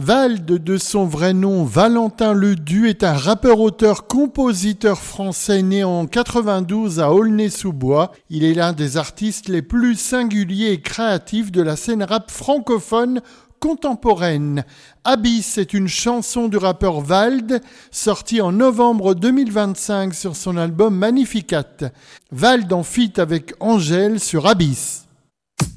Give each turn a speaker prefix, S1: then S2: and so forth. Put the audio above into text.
S1: Vald, de son vrai nom Valentin Ledu, est un rappeur-auteur-compositeur français né en 92 à Aulnay-sous-Bois. Il est l'un des artistes les plus singuliers et créatifs de la scène rap francophone contemporaine. Abyss est une chanson du rappeur Vald, sortie en novembre 2025 sur son album Magnificat. Vald en feat avec Angèle sur Abyss.